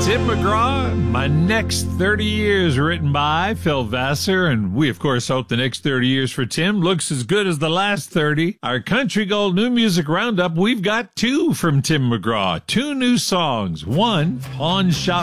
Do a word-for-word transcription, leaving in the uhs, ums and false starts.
Tim McGraw, My Next thirty Years, written by Phil Vassar. And we, of course, hope the next thirty years for Tim looks as good as the last thirty. Our Country Gold New Music Roundup, we've got two from Tim McGraw. Two new songs. One, Pawn Shop